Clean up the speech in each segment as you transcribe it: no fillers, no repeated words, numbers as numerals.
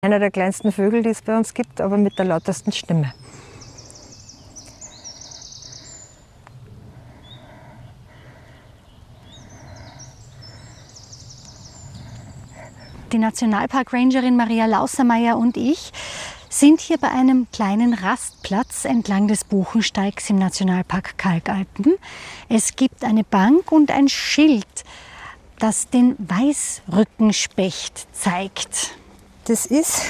Einer der kleinsten Vögel, die es bei uns gibt, aber mit der lautesten Stimme. Die Nationalpark-Rangerin Maria Lausermeier und ich sind hier bei einem kleinen Rastplatz entlang des Buchensteigs im Nationalpark Kalkalpen. Es gibt eine Bank und ein Schild, das den Weißrückenspecht zeigt. Das ist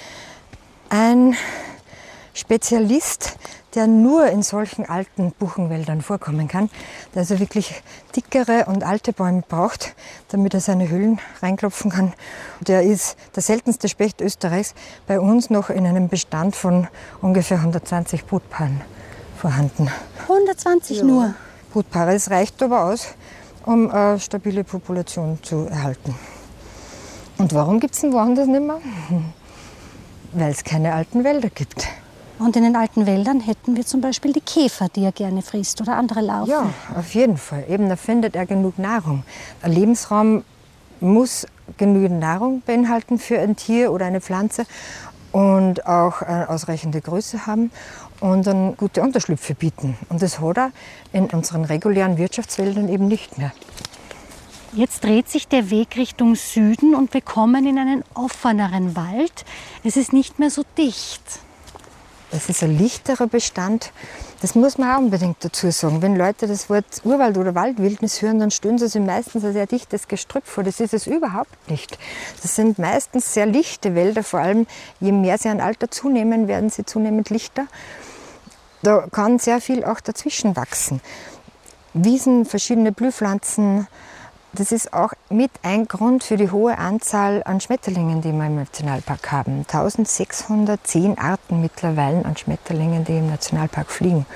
ein Spezialist, der nur in solchen alten Buchenwäldern vorkommen kann, der also wirklich dickere und alte Bäume braucht, damit er seine Höhlen reinklopfen kann. Der ist der seltenste Specht Österreichs, bei uns noch in einem Bestand von ungefähr 120 Brutpaaren vorhanden. 120 nur? Brutpaare, es reicht aber aus, um eine stabile Population zu erhalten. Und warum gibt es denn woanders nicht mehr? Weil es keine alten Wälder gibt. Und in den alten Wäldern hätten wir zum Beispiel die Käfer, die er gerne frisst, oder andere Larven. Ja, auf jeden Fall. Eben, da findet er genug Nahrung. Ein Lebensraum muss genügend Nahrung beinhalten für ein Tier oder eine Pflanze und auch eine ausreichende Größe haben und dann gute Unterschlüpfe bieten. Und das hat er in unseren regulären Wirtschaftswäldern eben nicht mehr. Jetzt dreht sich der Weg Richtung Süden und wir kommen in einen offeneren Wald. Es ist nicht mehr so dicht. Es ist ein lichterer Bestand. Das muss man auch unbedingt dazu sagen. Wenn Leute das Wort Urwald oder Waldwildnis hören, dann stellen sie sich meistens ein sehr dichtes Gestrüpp vor. Das ist es überhaupt nicht. Das sind meistens sehr lichte Wälder. Vor allem, je mehr sie an Alter zunehmen, werden sie zunehmend lichter. Da kann sehr viel auch dazwischen wachsen. Wiesen, verschiedene Blühpflanzen. Das ist auch mit ein Grund für die hohe Anzahl an Schmetterlingen, die wir im Nationalpark haben. 1610 Arten mittlerweile an Schmetterlingen, die im Nationalpark fliegen.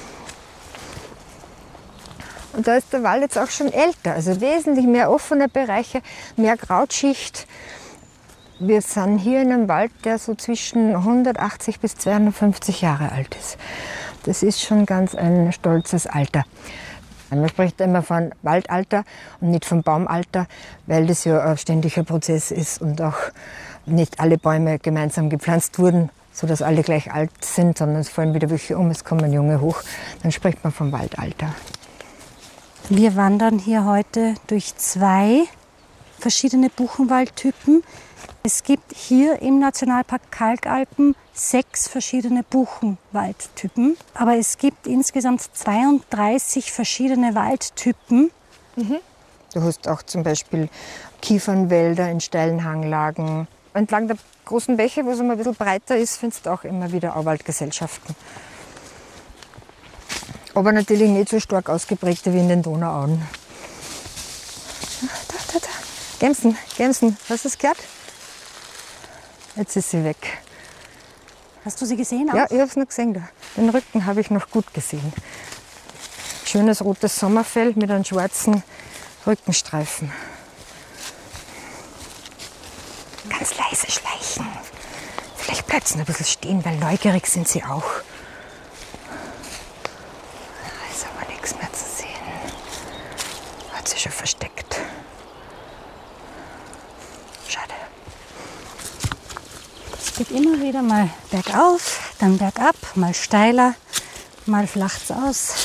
Und da ist der Wald jetzt auch schon älter, also wesentlich mehr offene Bereiche, mehr Krautschicht. Wir sind hier in einem Wald, der so zwischen 180 bis 250 Jahre alt ist. Das ist schon ganz ein stolzes Alter. Man spricht immer von Waldalter und nicht von Baumalter, weil das ja ein ständiger Prozess ist und auch nicht alle Bäume gemeinsam gepflanzt wurden, sodass alle gleich alt sind, sondern es fallen wieder welche um, es kommen junge hoch. Dann spricht man vom Waldalter. Wir wandern hier heute durch 2 verschiedene Buchenwaldtypen. Es gibt hier im Nationalpark Kalkalpen 6 verschiedene Buchenwaldtypen. Aber es gibt insgesamt 32 verschiedene Waldtypen. Du hast auch zum Beispiel Kiefernwälder in steilen Hanglagen. Entlang der großen Bäche, wo es immer ein bisschen breiter ist, findest du auch immer wieder Auwaldgesellschaften. Aber natürlich nicht so stark ausgeprägte wie in den Donauauen. Da. Gämsen, hast du es gehört? Jetzt ist sie weg. Hast du sie gesehen auch? Ja, ich habe es noch gesehen. Da. Den Rücken habe ich noch gut gesehen. Schönes rotes Sommerfell mit einem schwarzen Rückenstreifen. Ganz leise schleichen. Vielleicht bleibt sie noch ein bisschen stehen, weil neugierig sind sie auch. Da ist aber nichts mehr zu sehen. Hat sie schon versteckt. Schade. Es geht immer wieder mal bergauf, dann bergab, mal steiler, mal flacht's aus.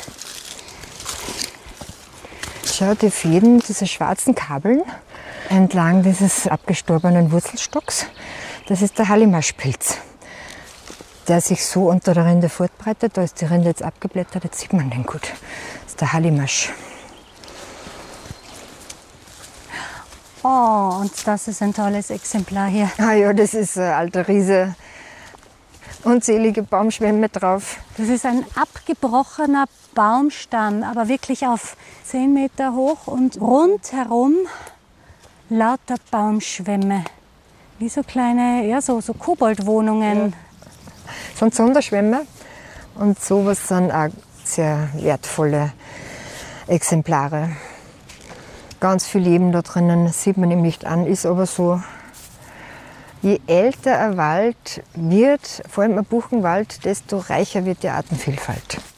Schau, die Fäden, diese schwarzen Kabeln entlang dieses abgestorbenen Wurzelstocks, das ist der Hallimaschpilz, der sich so unter der Rinde fortbreitet. Da ist die Rinde jetzt abgeblättert, jetzt sieht man den gut. Das ist der Hallimasch. Oh, und das ist ein tolles Exemplar hier. Ah ja, das ist ein alter Riese. Unzählige Baumschwämme drauf. Das ist ein abgebrochener Baumstamm, aber wirklich auf 10 Meter hoch und rundherum lauter Baumschwämme. Wie so kleine, ja, so Koboldwohnungen. Ja. Das sind Sonderschwämme und sowas sind auch sehr wertvolle Exemplare. Ganz viel Leben da drinnen, sieht man ihm nicht an, ist aber so. Je älter ein Wald wird, vor allem ein Buchenwald, desto reicher wird die Artenvielfalt.